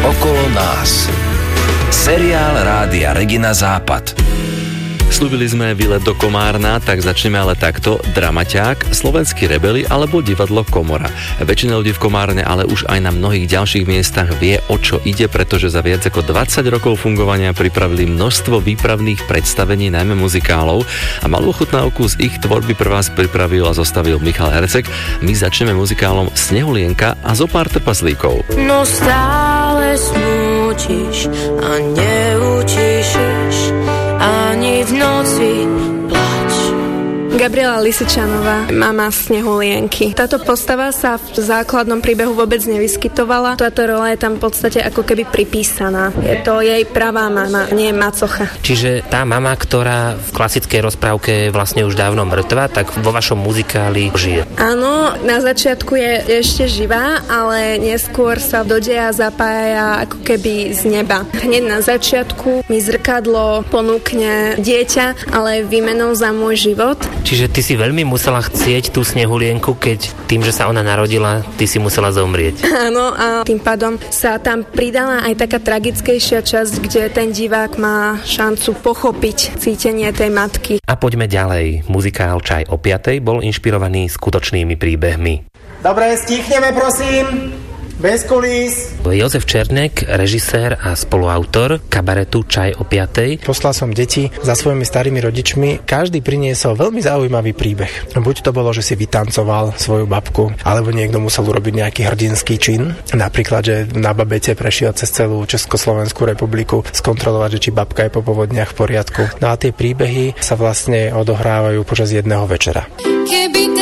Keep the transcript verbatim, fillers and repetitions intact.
Okolo nás. Seriál Rádia Regina Západ. Sľúbili sme výlet do Komárna, tak začneme ale takto. Dramaťák, Slovenskí rebeli alebo divadlo Komora. Väčšina ľudí v Komárne, ale už aj na mnohých ďalších miestach vie, o čo ide, pretože za viac ako dvadsať rokov fungovania pripravili množstvo výpravných predstavení, najmä muzikálov, a malú chutnávku z ich tvorby pre vás pripravil a zostavil Michal Herceg. My začneme muzikálom Snehulienka a Zopár trpaslíkov. No stále smútiš a neutíšiš ani v noci plač. Gabriela Lisičanová, mama Snehulienky. Táto postava sa v základnom príbehu vôbec nevyskytovala. Táto rola je tam v podstate ako keby pripísaná. Je to jej pravá mama, nie macocha. Čiže tá mama, ktorá v klasickej rozprávke je vlastne už dávno mŕtva, tak vo vašom muzikáli žije. Áno, na začiatku je ešte živá, ale neskôr sa do deja zapája ako keby z neba. Hneď na začiatku mi zrkadlo ponúkne dieťa, ale výmenou za môj život. Čiže ty si veľmi musela chcieť tú Snehulienku, keď tým, že sa ona narodila, ty si musela zomrieť. Áno, a tým pádom sa tam pridala aj taká tragickejšia časť, kde ten divák má šancu pochopiť cítenie tej matky. A poďme ďalej. Muzikál Čaj o piatej bol inšpirovaný skutočnými príbehmi. Dobre, stichneme, prosím. Bez kulís. Jozef Černek, režisér a spoluautor kabaretu Čaj o piatej. Poslal som deti za svojimi starými rodičmi. Každý priniesol veľmi zaujímavý príbeh. Buď to bolo, že si vytancoval svoju babku, alebo niekto musel urobiť nejaký hrdinský čin. Napríklad, že na babete prešiel cez celú Československú republiku skontrolovať, že či babka je po povodniach v poriadku. No a tie príbehy sa vlastne odohrávajú počas jedného večera. Keby